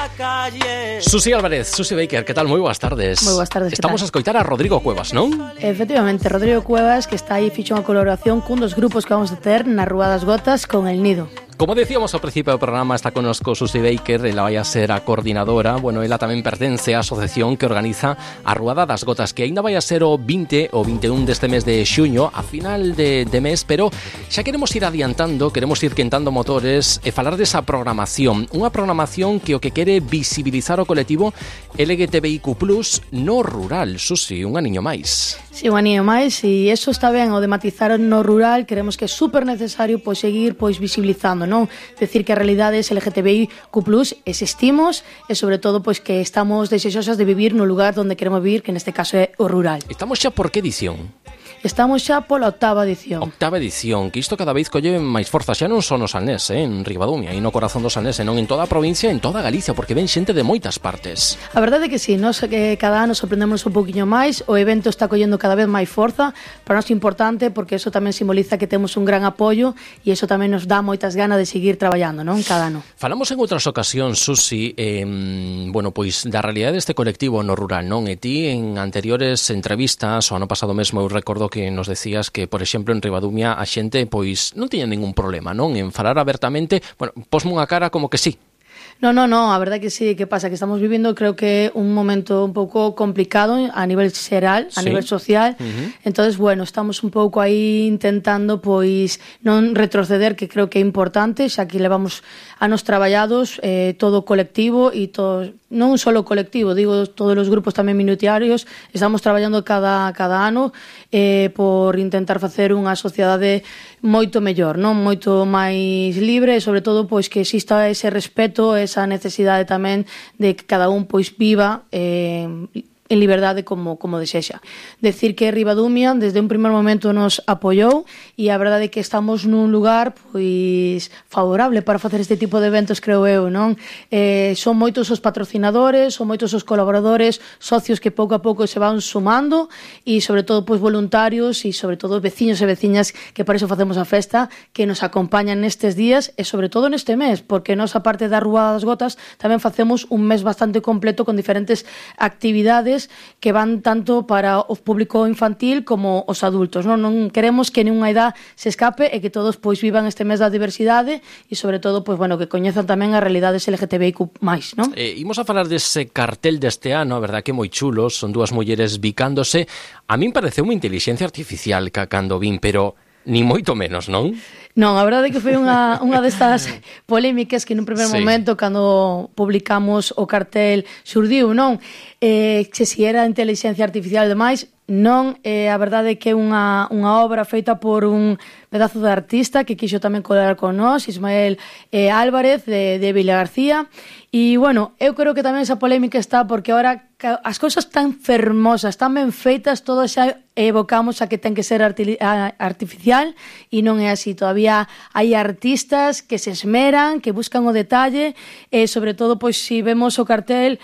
Susi Álvarez, Susi Baker, que tal? Moi boas tardes. Moi boas tardes. Estamos a escoitar a Rodrigo Cuevas, non? Efectivamente, Rodrigo Cuevas, que está aí fixo unha colaboración cun dos grupos que vamos a ter na Rúa das Gotas con El Nido. Como decíamos ao principio do programa, está connosco Susi Baker, ela vai a ser a coordinadora. Bueno, ela tamén pertence á asociación que organiza a Ruada das Gotas, que aínda vai a ser o 20 ou 21 deste mes de xuño, a final de mes, pero xa queremos ir adiantando, queremos ir quentando motores e falar desa programación. Unha programación que o que quere visibilizar o colectivo LGTBIQ+, no rural. Susi, un aniño máis. Sí, un aniño máis, e eso está ben, o de matizar no rural, queremos que é super necesario seguir visibilizando, non? Decir que a realidade é LGTBIQ+, existimos e sobre todo que estamos desexosas de vivir no lugar onde queremos vivir, que neste caso é o rural. Estamos xa por que edición? Estamos xa pola octava edición. Octava edición, que isto cada vez colle máis forza, xa non só no Salnés, en Ribadumia, e no corazón do Salnés, senón en toda a provincia, en toda Galicia, porque ven xente de moitas partes. A verdade é que sí, nos que cada ano sorprendemos un poquinho máis, o evento está collendo cada vez máis forza, para nós é importante porque eso tamén simboliza que temos un gran apoio e eso tamén nos dá moitas ganas de seguir traballando, non? Cada ano. Falamos en outras ocasións, Susi, da realidade deste colectivo no rural, non? E ti en anteriores entrevistas, o ano pasado mesmo eu recordo que nos decías que, por exemplo, en Ribadumia a xente non tiña ningún problema, non? En falar abertamente, posme unha cara como que sí. No, a verdade que sí, que pasa que estamos vivindo, creo que un momento un pouco complicado a nivel xeral, a nivel social. Entonces, estamos un pouco aí intentando non retroceder, que creo que é importante, xa que levamos anos traballados, todo o colectivo e todo, non só o colectivo, digo todos os grupos tamén minoriarios, estamos traballando cada ano por intentar facer unha sociedade moito mellor, non? Moito máis libre e sobre todo que exista ese respeto, esa necesidade tamén de que cada un viva en liberdade como desexa. Decir que Ribadumia desde un primer momento nos apoiou e a verdade é que estamos nun lugar favorable para facer este tipo de eventos, creo eu, non? Son moitos os patrocinadores, son moitos os colaboradores, socios que pouco a pouco se van sumando e sobre todo voluntarios e sobre todo veciños e veciñas que para iso facemos a festa, que nos acompañan nestes días e sobre todo neste mes, porque nós, aparte da Rúa das Gotas, tamén facemos un mes bastante completo con diferentes actividades que van tanto para o público infantil como os adultos, non queremos que nunha edad se escape e que todos vivan este mes da diversidade e sobre todo que coñezan tamén as realidades LGTBIQ+, non? Imos a falar dese cartel deste ano, a verdad que moi chulos, son dúas mulleres bicándose. A min pareceu unha inteligencia artificial cando vin, pero ni moito menos, non? Non, a verdade é que foi unha destas polémicas que nun primer momento, cando publicamos o cartel, xurdiu, non? Que si era inteligencia artificial e demais, non, a verdade é que é unha obra feita por un pedazo de artista que quixo tamén colaborar con nós, Ismael Álvarez, de Vila García. E, eu creo que tamén esa polémica está porque ahora as cousas tan fermosas, tan ben feitas, todas xa evocamos a que ten que ser artificial e non é así. Todavía hai artistas que se esmeran, que buscan o detalle e, sobre todo, si vemos o cartel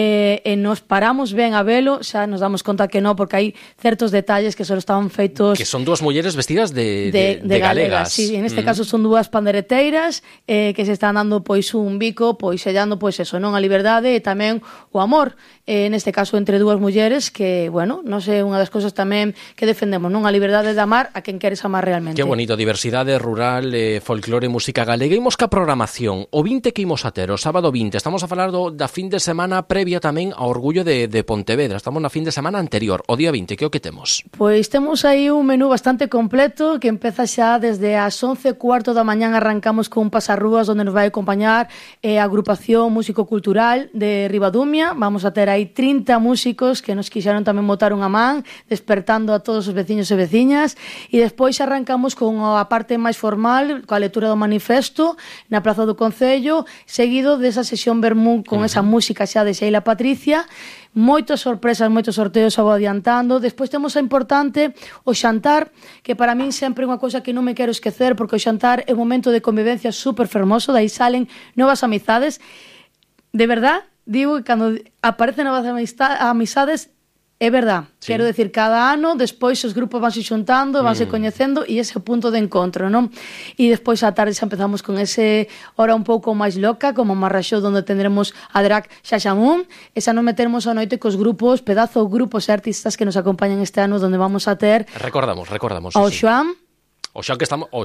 e nos paramos ben a velo, xa nos damos conta que non, porque hai certos detalles que só estaban feitos... Que son dúas mulleres vestidas de galegas. Sí, en este caso son dúas pandereteiras que se están dando un bico, sellando eso, non? A liberdade e tamén o amor, neste caso entre dúas mulleres que, non sei, unha das cousas tamén que defendemos, non? A liberdade de amar a quen queres amar realmente. Que bonito, diversidade rural, folclore, música galega. Imos ca programación, o 20 que imos a ter, o sábado 20, estamos a falar da fin de semana previa tamén ao Orgullo de Pontevedra, estamos na fin de semana anterior, o día 20, que o que temos? Temos aí un menú bastante completo que empeza xa desde as 11:15 da mañán, arrancamos con un pasarrúas onde nos vai acompañar a agrupación músico-cultural de Ribadumia. Vamos a ter aí 30 músicos que nos quixeron tamén botar unha man, despertando a todos os veciños e veciñas, e despois arrancamos con a parte máis formal, coa lectura do manifesto na Praza do Concello, seguido desa sesión vermú con esa música xa de Sheila Patricia. Moitas sorpresas, moitos sorteos ao adiantando. Despois temos a importante o xantar, que para min sempre é unha cousa que non me quero esquecer, porque o xantar é un momento de convivencia super fermoso, dai salen novas amizades. De verdad, digo que cando aparecen novas amizades, É verdad, Sí. quero decir, cada ano despois os grupos vanse xuntando, vanse coñecendo e ese punto de encontro, non? E despois á tarde xa empezamos con ese hora un pouco máis loca, como Marraxó, onde tendremos a drag Xaxamún, e xa non metermos a noite cos grupos, grupos e artistas que nos acompañan este ano, onde vamos a ter Recordamos. ao Xoan, O Xoan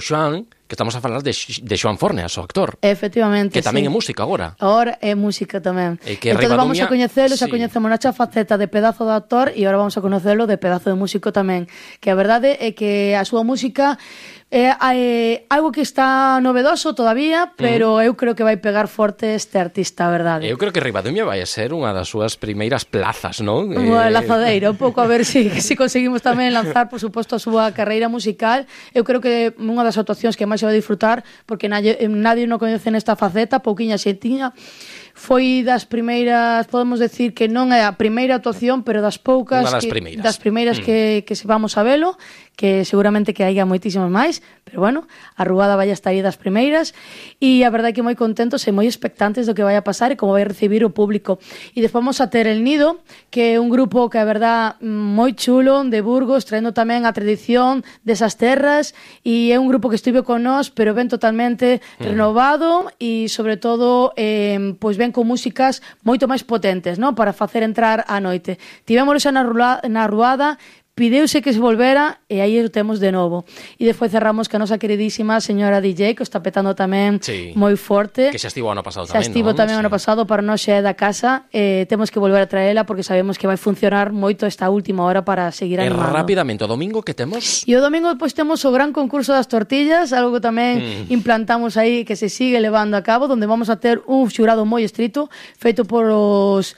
que estamos a falar de Xoan Forneas, o actor. efectivamente, Que tamén sí. é música agora. Ahora é música tamén. E que Entón vamos a Ribadumia, coñecelo, xa sí. coñecemos nacha faceta de pedazo de actor e agora vamos a coñecelo de pedazo de músico tamén. Que a verdade é que a súa música é algo que está novedoso todavía, pero eu creo que vai pegar forte este artista, a verdade. Eu creo que Ribadumia vai a ser unha das súas primeiras plazas, non? Unha lazadeira, un pouco a ver si conseguimos tamén lanzar, por suposto, a súa carreira musical. Eu creo que unha das actuacións que máis se vai disfrutar, porque nadie non coñece nesta faceta, pouquiña xentiña, foi das primeiras, podemos decir que non é a primeira actuación, pero das poucas Unha das primeiras. que se vamos a velo, que seguramente que haiga moitísimas máis, pero bueno, a Rubada vai a estar aí das primeiras e a verdade é que moi contentos e moi expectantes do que vai a pasar e como vai a recibir o público. E despois vamos a ter El Nido, que é un grupo que a verdade moi chulo de Burgos, traendo tamén a tradición desas terras, e é un grupo que estivo con nós, pero ven totalmente renovado e sobre todo pois ven con músicas moito máis potentes, ¿no? Para facer entrar a noite. Tivémoslo xa na Ruada, pideuse que se volvera e aí o temos de novo. E despois cerramos que a nosa queridísima señora DJ, que o está petando tamén moi forte. Que xa estivo ano pasado tamén, xa estivo tamén ano pasado, para nós xa é da casa. Temos que volver a traela porque sabemos que vai funcionar moito esta última hora para seguir animando. Rapidamente, o domingo que temos? E o domingo pois temos o gran concurso das tortillas, algo que tamén implantamos aí que se sigue levando a cabo, donde vamos a ter un xurado moi estrito feito por os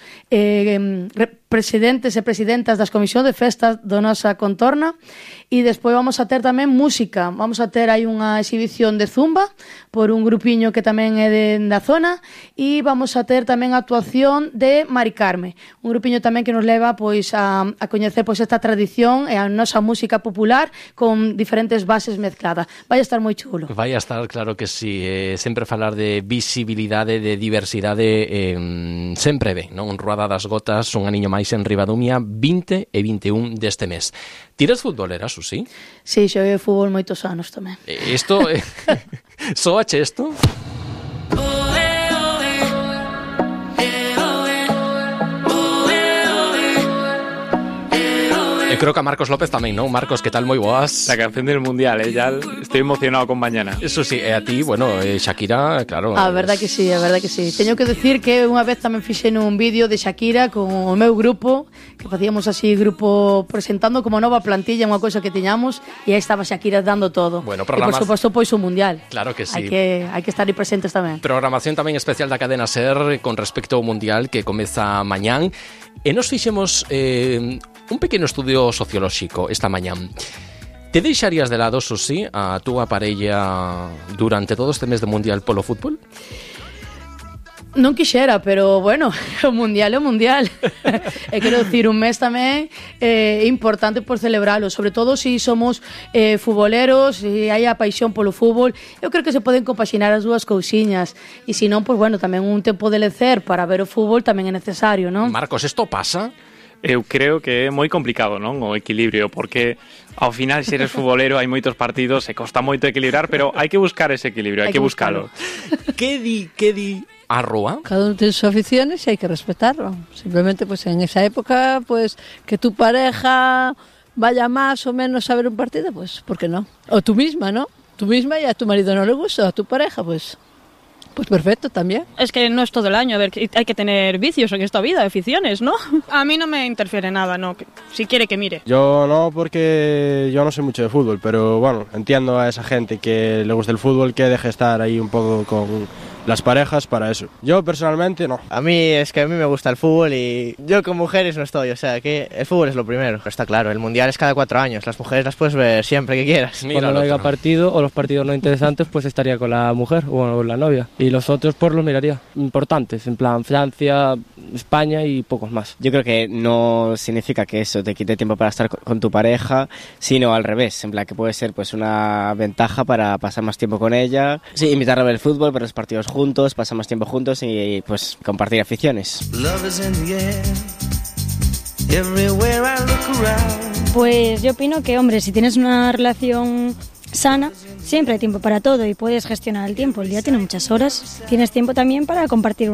presidentes e presidentas das comisións de festas do nosa contorna, e despois vamos a ter tamén música. Vamos a ter aí unha exhibición de zumba por un grupiño que tamén é da zona, e vamos a ter tamén a actuación de Mari Carme, un grupiño tamén que nos leva pois a coñecer pois esta tradición e a nosa música popular con diferentes bases mezcladas. Vai a estar moi chulo. Vai a estar, claro que sí. Sempre falar de visibilidade, de diversidade, sempre ben, non? Ruada das Gotas, un aniño máis en Ribadumia, 20 e 21 deste mes. Tires futbolera, Susi? Sí, xoguei fútbol moitos anos tamén. Isto, soache isto? Eu creo que a Marcos López tamén, non? Marcos, que tal? Moi boas. La canción del Mundial, ya estoy emocionado con mañana. Eso sí, a ti, bueno, Shakira, claro. A verdade que sí, a verdade que sí. Teño que decir que unha vez tamén fixen un vídeo de Shakira con o meu grupo, que facíamos así grupo presentando como nova plantilla unha cousa que tiñamos, e aí estaba Shakira dando todo. Bueno, e por suposto pois o Mundial. Claro que sí. Hai que estar aí presentes tamén. Programación tamén especial da cadena SER con respecto ao Mundial que comeza mañán. E nos fixemos un pequeno estudio sociolóxico esta mañán. Te deixarías de lado, Susi, a túa parella durante todo este mes de Mundial polo fútbol? Non quixera, pero bueno, o Mundial é o Mundial. E quero dicir, un mes tamén é importante por celebralo, sobre todo se somos futboleros e hai a paixón polo fútbol. Eu creo que se poden compaxinar as dúas cousiñas, e se non, pois bueno, tamén un tempo de lecer para ver o fútbol tamén é necesario, non? Marcos, isto pasa? Eu creo que é moi complicado, non? O equilibrio, porque ao final, se eres futbolero, hai moitos partidos, se costa moito equilibrar, pero hai que buscar ese equilibrio, hai que buscalo. Que di a Roa? Cada uno tiene sus aficiones y hay que respetarlo. Simplemente, pues en esa época, pues que tu pareja vaya más o menos a ver un partido, pues, ¿por qué no? O tú misma, ¿no? Tú misma y a tu marido no le gusta, a tu pareja, pues perfecto también. Es que no es todo el año, a ver, hay que tener vicios en esta vida, aficiones, ¿no? A mí no me interfiere nada, no. Si quiere que mire. Yo no, porque yo no sé mucho de fútbol, pero bueno, entiendo a esa gente que le gusta el fútbol que deje estar ahí un poco con las parejas para eso. Yo personalmente no. A mí me gusta el fútbol y yo con mujeres no estoy, o sea que el fútbol es lo primero. Está claro, el Mundial es cada 4 años, las mujeres las puedes ver siempre que quieras. Cuando no haya partido o los partidos no interesantes, pues estaría con la mujer o la novia. Y los otros pues los miraría, importantes, en plan Francia, España y pocos más. Yo creo que no significa que eso te quite tiempo para estar con tu pareja, sino al revés, en plan que puede ser pues una ventaja para pasar más tiempo con ella. Sí, invitarla a ver el fútbol, ver los partidos juntos, pasar más tiempo juntos y pues compartir aficiones. Pues yo opino que, hombre, si tienes una relación sana, siempre hay tiempo para todo y puedes gestionar el tiempo. El día tiene muchas horas. Tienes tiempo también para compartir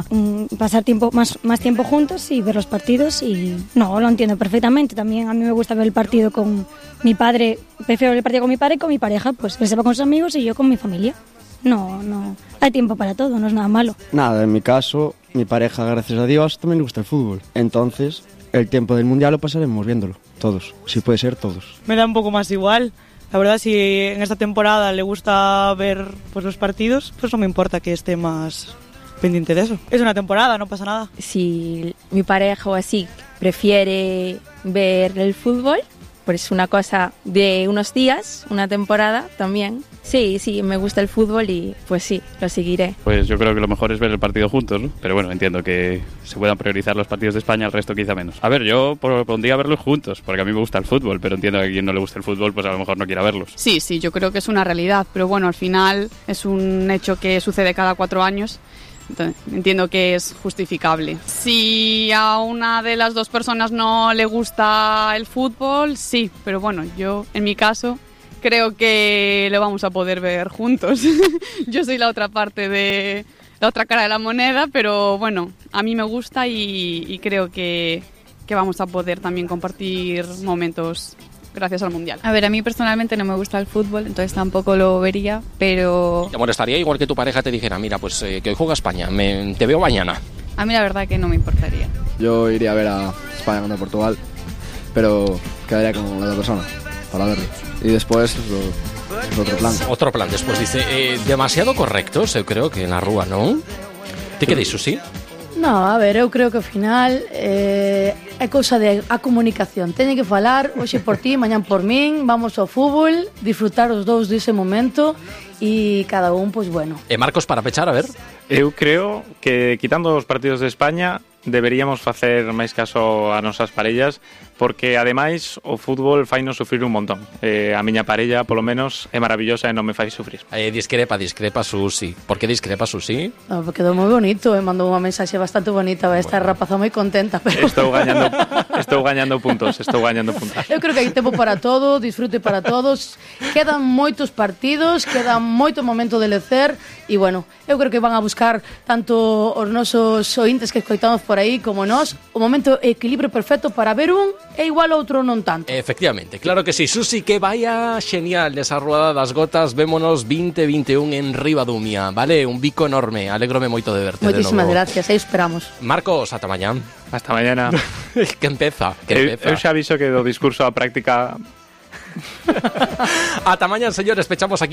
pasar tiempo más tiempo juntos y ver los partidos. Y no, lo entiendo perfectamente. También a mí me gusta ver el partido con mi padre. Prefiero ver el partido con mi padre y con mi pareja. Pues él se va con sus amigos y yo con mi familia. No. Hay tiempo para todo, no es nada malo. Nada, en mi caso, mi pareja, gracias a Dios, también le gusta el fútbol. Entonces, el tiempo del Mundial lo pasaremos viéndolo. Todos. Si puede ser, todos. Me da un poco más igual. La verdad, si en esta temporada le gusta ver pues, los partidos, pues no me importa que esté más pendiente de eso. Es una temporada, no pasa nada. Si mi pareja o así prefiere ver el fútbol, pues una cosa de unos días, una temporada también. Sí, me gusta el fútbol y pues sí, lo seguiré. Pues yo creo que lo mejor es ver el partido juntos, ¿no? Pero bueno, entiendo que se puedan priorizar los partidos de España, el resto quizá menos. A ver, yo propondría verlos juntos, porque a mí me gusta el fútbol, pero entiendo que a quien no le gusta el fútbol, pues a lo mejor no quiera verlos. Sí, yo creo que es una realidad, pero bueno, al final es un hecho que sucede cada 4 años. Entonces, entiendo que es justificable. Si a una de las dos personas no le gusta el fútbol, sí, pero bueno, yo en mi caso creo que lo vamos a poder ver juntos. Yo soy la otra parte de la otra cara de la moneda, pero bueno, a mí me gusta y creo que vamos a poder también compartir momentos gracias al Mundial. A ver, a mí personalmente no me gusta el fútbol, entonces tampoco lo vería, pero... ¿Te molestaría igual que tu pareja te dijera, mira, pues que hoy juega España, te veo mañana? A mí la verdad que no me importaría. Yo iría a ver a España contra Portugal, pero quedaría con la otra persona para verlo. Y después es otro plan. Otro plan, después dice, demasiado correctos, eu creo que na rúa, non? Te quedes, Susi? No, a ver, eu creo que ao final é cousa de a comunicación. Teñen que falar hoxe por ti, mañán por min, vamos ao fútbol, disfrutar os dous dese momento e cada un, pois bueno. Marcos, para pechar, a ver. Eu creo que quitando os partidos de España deberíamos facer máis caso a nosas parellas, porque ademais o fútbol fainos sufrir un montón. A miña parella, polo menos, é maravillosa e non me fai sufrir. Discrepa, Susi. Por que discrepa, Susi? No, quedou moi bonito, mandou unha mensaxe bastante bonita, vai estar rapaza moi contenta, pero... Estou gañando puntos. Eu creo que hai tempo para todo, disfrute para todos. Quedan moitos partidos, quedan moito momento de lecer e, bueno, eu creo que van a buscar tanto os nosos ointes que escoitamos por aí como nós, o momento equilibrio perfecto para ver un e igual outro non tanto. Efectivamente, claro que sí. Susi, que vaya genial nesa rueda das gotas. Vémonos 2021 en Ribadumia, vale? Un bico enorme, alégrome moito de verte. Moitísimas gracias, aí esperamos. Marcos, ata mañá. Hasta mañana. Que empeza. Eu xa aviso que do discurso á práctica... Ata mañá, señores, pechamos aquí